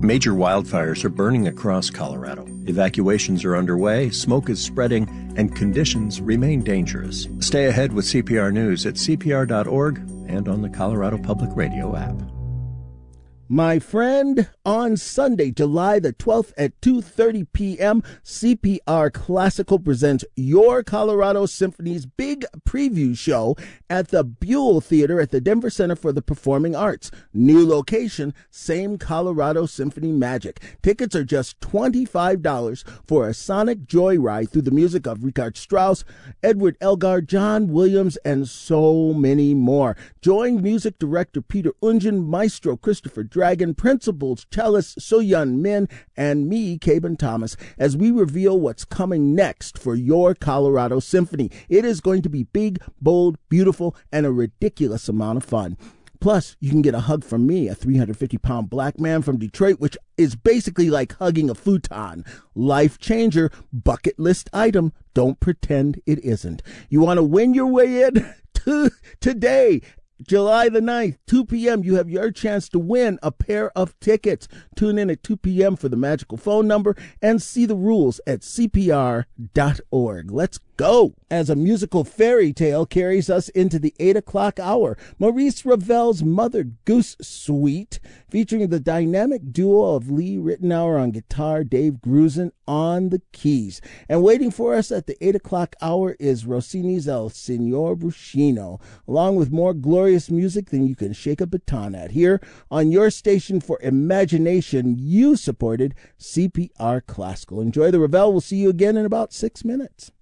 Major wildfires are burning across Colorado. Evacuations are underway, smoke is spreading, and conditions remain dangerous. Stay ahead with CPR News at CPR.org and on the Colorado Public Radio app. My friend, on Sunday, July the 12th at 2:30 p.m., CPR Classical presents Your Colorado Symphony's big preview show at the Buell Theater at the Denver Center for the Performing Arts. New location, same Colorado Symphony magic. Tickets are just $25 for a sonic joyride through the music of Richard Strauss, Edward Elgar, John Williams, and so many more. Join music director Peter Ungen, maestro Christopher Dragon, principals cellist So-Yun Min, and me, Caben Thomas, as we reveal what's coming next for Your Colorado Symphony. It is going to be big, bold, beautiful, and a ridiculous amount of fun. Plus, you can get a hug from me, a 350-pound black man from Detroit, which is basically like hugging a futon. Life changer, bucket list item. Don't pretend it isn't. You want to win your way in? Today, July the 9th, 2 p.m., you have your chance to win a pair of tickets. Tune in at 2 p.m. for the magical phone number and see the rules at CPR.org. Let's go. As a musical fairy tale carries us into the 8 o'clock hour, Maurice Ravel's Mother Goose Suite, featuring the dynamic duo of Lee Ritenour on guitar, Dave Grusin on the keys. And waiting for us at the 8 o'clock hour is Rossini's El Signor Bruscino, along with more glorious music than you can shake a baton at. Here on your station for imagination, you supported CPR Classical. Enjoy the Ravel. We'll see you again in about 6 minutes.